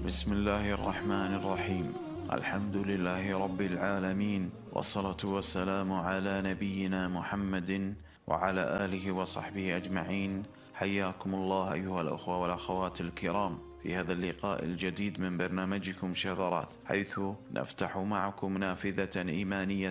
بسم الله الرحمن الرحيم. الحمد لله رب العالمين، والصلاة والسلام على نبينا محمد وعلى آله وصحبه أجمعين. حياكم الله أيها الأخوة والأخوات الكرام في هذا اللقاء الجديد من برنامجكم شذرات، حيث نفتح معكم نافذة إيمانية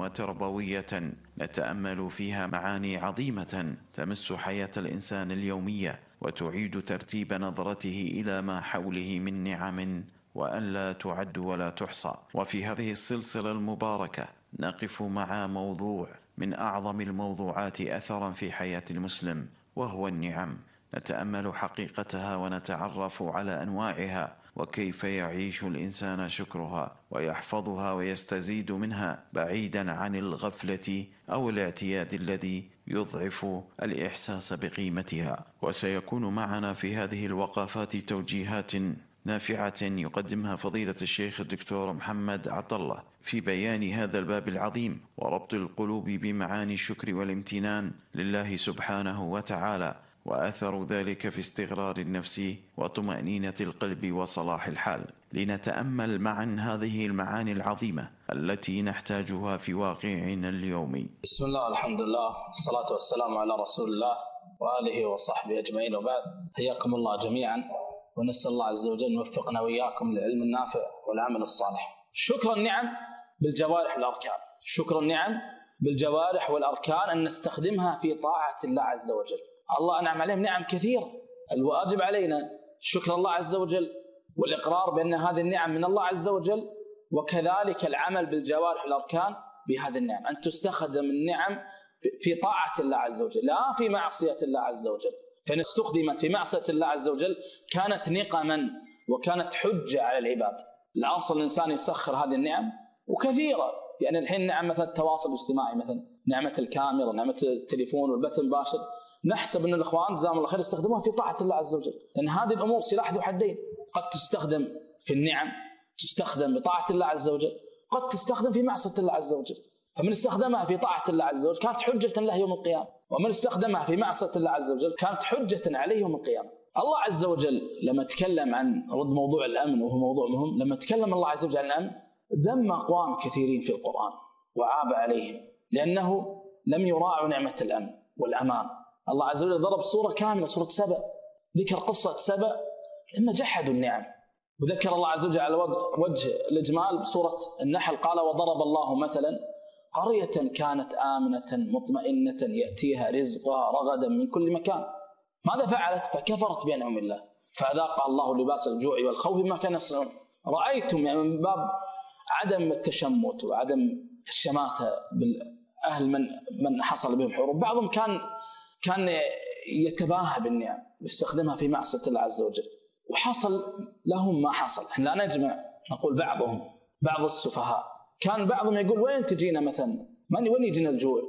وتربوية نتأمل فيها معاني عظيمة تمس حياة الإنسان اليومية وتعيد ترتيب نظرته إلى ما حوله من نعم وأن لا تعد ولا تحصى. وفي هذه السلسلة المباركة نقف مع موضوع من أعظم الموضوعات أثرا في حياة المسلم، وهو النعم. نتأمل حقيقتها ونتعرف على أنواعها وكيف يعيش الإنسان شكرها ويحفظها ويستزيد منها بعيدا عن الغفلة أو الاعتياد الذي يضعف الإحساس بقيمتها. وسيكون معنا في هذه الوقفات توجيهات نافعة يقدمها فضيلة الشيخ الدكتور محمد عطلة في بيان هذا الباب العظيم وربط القلوب بمعاني الشكر والامتنان لله سبحانه وتعالى، وأثر ذلك في استقرار النفس وطمأنينة القلب وصلاح الحال. لنتأمل معا هذه المعاني العظيمة التي نحتاجها في واقعنا اليومي. بسم الله، الحمد لله، والصلاة والسلام على رسول الله وآله وصحبه أجمعين، وبعد. حياكم الله جميعا، ونسأل الله عز وجل يوفقنا وإياكم للعلم النافع والعمل الصالح. شكر النعم بالجوارح والأركان. شكر النعم بالجوارح والأركان أن نستخدمها في طاعة الله عز وجل. الله أنعم عليهم نعم كثيرة، الواجب علينا شكر الله عز وجل والإقرار بأن هذه النعم من الله عز وجل، وكذلك العمل بالجوارح والأركان بهذه النعم، أن تستخدم النعم في طاعة الله عز وجل لا في معصية الله عز وجل. فإن استخدمت في معصية الله عز وجل كانت نقما وكانت حجة على العباد. الأصل الإنسان يسخر هذه النعم وكثيرة، يعني الحين نعم مثل التواصل الاجتماعي، مثلا نعمة الكاميرا، نعمة التليفون والبث المباشر، نحسب أن الإخوان جزاهم الله خير يستخدموها في طاعة الله عز وجل، لأن هذه الأمور سلاح ذو حدين، قد تستخدم في النعم، تستخدم بطاعة الله عز وجل، قد تستخدم في معصية الله عز وجل. فمن استخدمها في طاعة الله عز وجل كانت حجة له يوم القيامة، ومن استخدمها في معصية الله عز وجل كانت حجة عليه يوم القيامة. الله عز وجل لما تكلم عن رد موضوع الأمن، وهو موضوع مهم، لما تكلم الله عز وجل عن الأمن ذم أقوام كثيرين في القرآن وعاب عليهم لأنه لم يراعوا نعمة الأمن والأمان. الله عز وجل ضرب صورة كاملة، صورة سبأ، ذكر قصة سبأ لما جحدوا النعم، وذكر الله عز وجل على وجه الإجمال بصورة النحل، قال وضرب الله مثلا قرية كانت آمنة مطمئنة يأتيها رزقها رغدا من كل مكان. ماذا فعلت؟ فكفرت بأنعم الله فأذاق الله لباس الجوع والخوف بما كانوا يصنعون. رأيتم يعني من باب عدم التشمت وعدم الشماتة بالأهل من حصل بهم حروب، بعضهم كان يتباهى بالنعم ويستخدمها في معصية الله عز وجل، وحصل لهم ما حصل. احنا لا نجمع، نقول بعض السفهاء كان بعضهم يقول وين تجينا مثلا، وين يجينا الجوع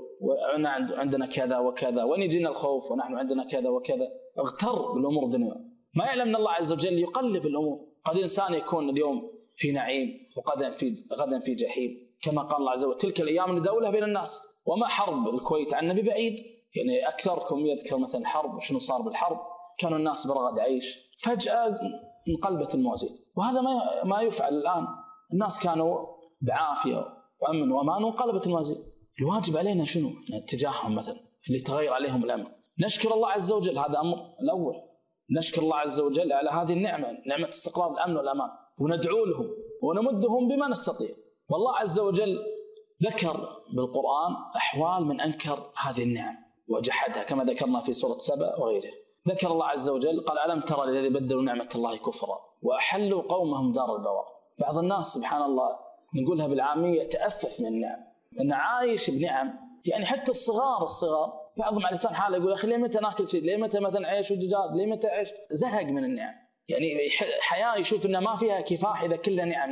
وعندنا كذا وكذا، وين يجينا الخوف ونحن عندنا كذا وكذا. اغتر بالأمور الدنيا، ما يعلم أن الله عز وجل يقلب الأمور. قد إنسان يكون اليوم في نعيم غدا في جحيم، كما قال الله عز وجل تلك الأيام نداولها بين الناس. وما حرب الكويت عن النبي بعيد، يعني أكثركم يذكر مثلا حرب وشنو صار بالحرب، كانوا الناس برغد عيش، فجأة انقلبت الموازين. وهذا ما يفعل الآن، الناس كانوا بعافية وأمن وأمان وانقلبت الموازين. الواجب علينا شنو؟ اتجاههم مثلا اللي تغير عليهم الأمن، نشكر الله عز وجل، هذا أمر الأول، نشكر الله عز وجل على هذه النعمة، نعمة استقرار الأمن والأمان، وندعو لهم ونمدهم بما نستطيع. والله عز وجل ذكر بالقرآن أحوال من أنكر هذه النعم وجحدها، كما ذكرنا في سورة سبأ وغيرها. ذكر الله عز وجل قال ألم ترى الذين بدلوا نعمة الله كفرا وأحلوا قومهم دار البوار. بعض الناس سبحان الله نقولها بالعامية يتأفف من النعم، أنه عايش بنعم، يعني حتى الصغار بعضهم على لسان حاله يقول أخي ليه متى ناكل شيء، ليه متى مثلا عيش ودجاج، ليه متى عيش، زهق من النعم، يعني حياة يشوف أنه ما فيها كفاح إذا كلها نعم.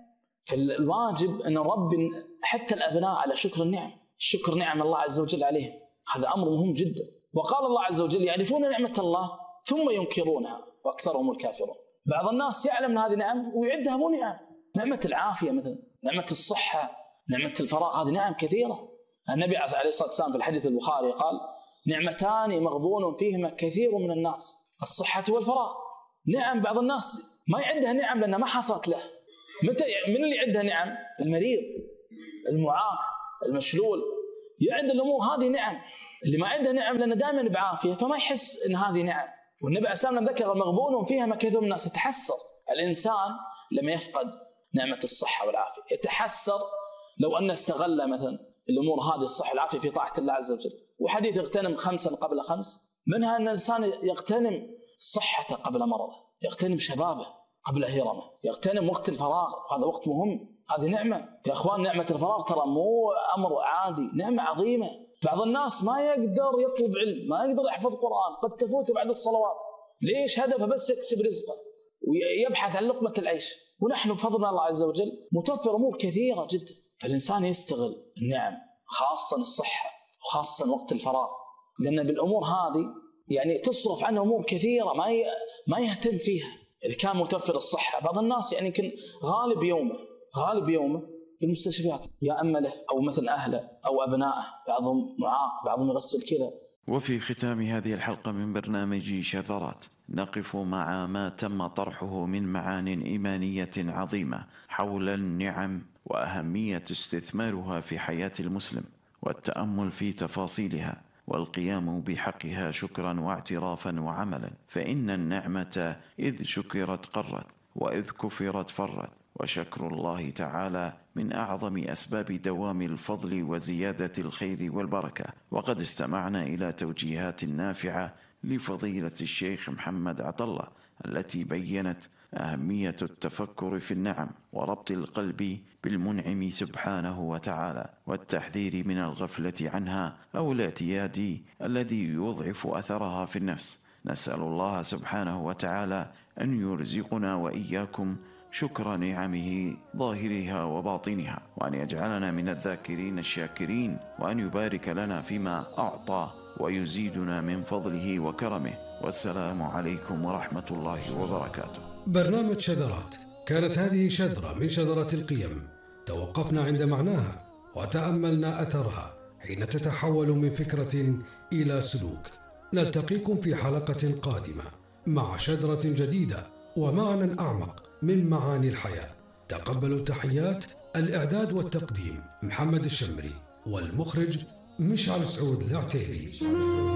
فالواجب أن رب حتى الأبناء على شكر النعم، شكر نعم الله عز وجل عليهم، هذا أمر مهم جدا. وقال الله عز وجل يعرفون نعمة الله ثم ينكرونها وأكثرهم الكافرون. بعض الناس يعلم هذه نعم ويعدها مو نعم، نعمة العافية مثلا، نعمة الصحة، نعمة الفراغ، هذه نعم كثيرة. النبي عليه الصلاة والسلام في الحديث البخاري قال نعمتان مغبون فيهما كثير من الناس، الصحة والفراغ. نعم بعض الناس ما يعدها نعم لأنها ما حصلت له. متى من اللي يعدها نعم؟ المريض، المعاق، المشلول، يعد الأمور هذه نعم. اللي ما عنده نعم لأنه دائما بعافية فما يحس إن هذه نعم. والنبي عليه الصلاة والسلام ذكر مغبون فيها ما كثير من الناس. يتحسر الإنسان لما يفقد نعمة الصحة والعافية، يتحسر لو أن استغل مثلا الأمور هذه الصحة والعافية في طاعة الله عز وجل. وحديث اغتنم 5 قبل 5، منها أن الإنسان يغتنم صحته قبل مرضه، يغتنم شبابه قبل هرمه، يغتنم وقت الفراغ، هذا وقت مهم، هذه نعمة يا أخوان. نعمة الفراغ ترى مو أمر عادي، نعمة عظيمة. بعض الناس ما يقدر يطلب علم، ما يقدر يحفظ قرآن، قد تفوته بعد الصلوات. ليش؟ هدفه بس يكسب رزقه ويبحث عن لقمة العيش. ونحن بفضل الله عز وجل متوفر أمور كثيرة جدا. فالإنسان يستغل النعم، خاصة الصحة وخاصة وقت الفراغ، لأن بالأمور هذه يعني تصرف عنه أمور كثيرة ما يهتم فيها. إذا كان متوفر الصحة، بعض الناس يعني يمكن غالب يومه بالمستشفيات، يا أما له أو مثل أهله أو أبنائه، بعضهم معاق، بعضهم يغسل كلى. وفي ختام هذه الحلقة من برنامج شذرات نقف مع ما تم طرحه من معان إيمانية عظيمة حول النعم وأهمية استثمارها في حياة المسلم، والتأمل في تفاصيلها والقيام بحقها شكرا واعترافا وعملا. فإن النعمة إذ شكرت قرت، وإذ كفرت فرت، وشكر الله تعالى من أعظم أسباب دوام الفضل وزيادة الخير والبركة. وقد استمعنا إلى توجيهات نافعة لفضيلة الشيخ محمد عطلة التي بيّنت أهمية التفكر في النعم وربط القلب بالمنعم سبحانه وتعالى، والتحذير من الغفلة عنها أو الاعتياد الذي يضعف أثرها في النفس. نسأل الله سبحانه وتعالى أن يرزقنا وإياكم شكر نعمه ظاهرها وباطنها، وأن يجعلنا من الذاكرين الشاكرين، وأن يبارك لنا فيما أعطى ويزيدنا من فضله وكرمه. والسلام عليكم ورحمة الله وبركاته. برنامج شذرات، كانت هذه شذرة من شذرات القيم، توقفنا عند معناها وتأملنا أثرها حين تتحول من فكرة إلى سلوك. نلتقيكم في حلقة قادمة مع شذرة جديدة ومعنى أعمق من معاني الحياة. تقبلوا التحيات. الإعداد والتقديم محمد الشمري، والمخرج مشعل سعود العتيبي.